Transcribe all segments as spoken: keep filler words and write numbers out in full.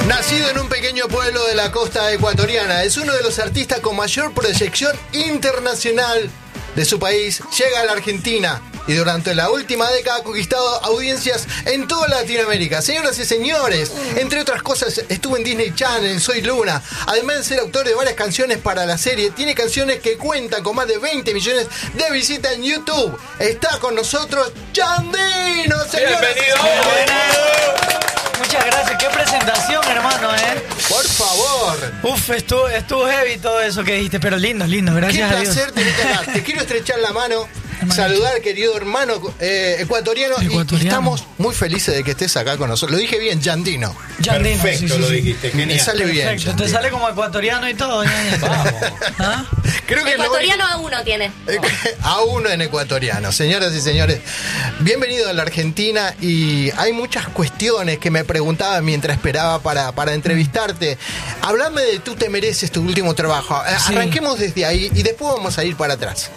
Nacido en un pequeño pueblo de la costa ecuatoriana, es uno de los artistas con mayor proyección internacional de su país. Llega a la Argentina y durante la última década ha conquistado audiencias en toda Latinoamérica. Señoras y señores, entre otras cosas, estuvo en Disney Channel, en Soy Luna. Además de ser autor de varias canciones para la serie, tiene canciones que cuentan con más de veinte millones de visitas en YouTube. Está con nosotros Yandino, señores. Bienvenido. Bienvenido. Muchas gracias, qué presentación, hermano, ¿eh? Por favor. Uf, estuvo, estuvo heavy todo eso que dijiste, pero lindo, lindo, gracias Qué a Dios. placer tenerte acá. Te quiero estrechar la mano, saludar, querido hermano eh, ecuatoriano, ecuatoriano. Y estamos muy felices de que estés acá con nosotros. Lo dije bien, Yandino. Yandino, Perfecto, sí, sí, lo sí. dijiste, Me genial. sale bien. Perfecto, te Yandino. sale como ecuatoriano y todo. ¿Eh? Vamos. ¿Ah? Creo que Ecuatoriano a uno tiene. Eh, A uno en ecuatoriano. Señoras y señores, bienvenido a la Argentina. Y hay muchas cuestiones que me preguntaba mientras esperaba para, para entrevistarte. Hablame de Tú te mereces, tu último trabajo. Eh, Sí. Arranquemos desde ahí y después vamos a ir para atrás.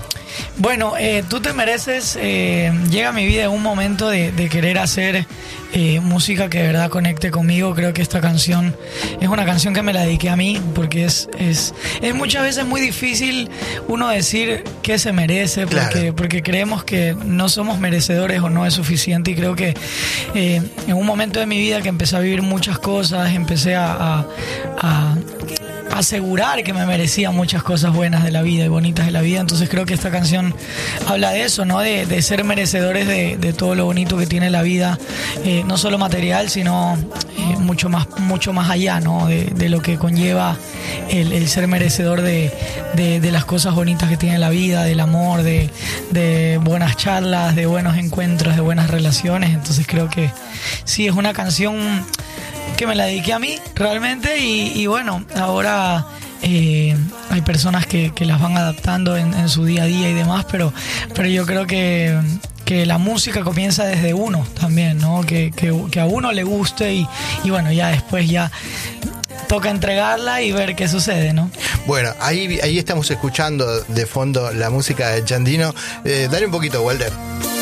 Bueno, eh, Tú te mereces, eh, llega a mi vida en un momento de, de querer hacer eh, música que de verdad conecte conmigo. Creo que esta canción es una canción que me la dediqué a mí, porque es, es, es muchas veces muy difícil uno decir qué se merece, porque, Claro. porque creemos que no somos merecedores o no es suficiente. Y creo que eh, en un momento de mi vida que empecé a vivir muchas cosas, empecé a... a, a asegurar que me merecía muchas cosas buenas de la vida y bonitas de la vida. Entonces creo que esta canción habla de eso, ¿no? De, de ser merecedores de, de todo lo bonito que tiene la vida, eh, no solo material, sino eh, mucho más, mucho más allá, ¿no? De, de lo que conlleva el, el ser merecedor de, de, de las cosas bonitas que tiene la vida, del amor, de, de buenas charlas, de buenos encuentros, de buenas relaciones. Entonces creo que sí, es una canción que me la dediqué a mí realmente y, y bueno, ahora eh, hay personas que, que las van adaptando en, en su día a día y demás, pero, pero yo creo que, que la música comienza desde uno también, ¿no? Que, que, que a uno le guste y, y bueno, ya después ya toca entregarla y ver qué sucede, ¿no? Bueno, ahí, ahí estamos escuchando de fondo la música de Yandino. Eh, dale un poquito, Walter.